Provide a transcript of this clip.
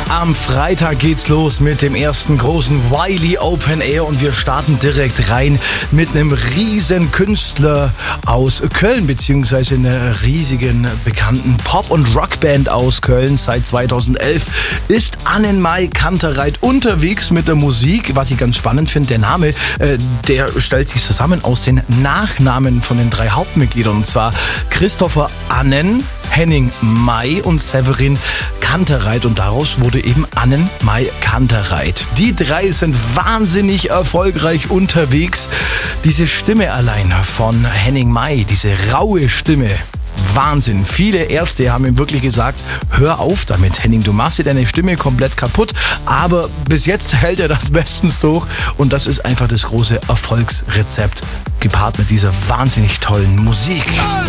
Am Freitag geht's los mit dem ersten großen Wiley Open Air und wir starten direkt rein mit einem riesen Künstler aus Köln, beziehungsweise einer riesigen bekannten Pop- und Rockband aus Köln. Seit 2011 ist Annenmai Kantereit unterwegs mit der Musik. Was ich ganz spannend finde, der Name, der stellt sich zusammen aus den Nachnamen von den 3 Hauptmitgliedern, und zwar Christopher Annen, Henning Mai und Severin Kantereit, und daraus wurde eben Annenmai Kantereit. Die 3 sind wahnsinnig erfolgreich unterwegs. Diese Stimme allein von Henning Mai, diese raue Stimme, Wahnsinn. Viele Ärzte haben ihm wirklich gesagt, hör auf damit, Henning, du machst dir deine Stimme komplett kaputt. Aber bis jetzt hält er das bestens durch und das ist einfach das große Erfolgsrezept, gepaart mit dieser wahnsinnig tollen Musik.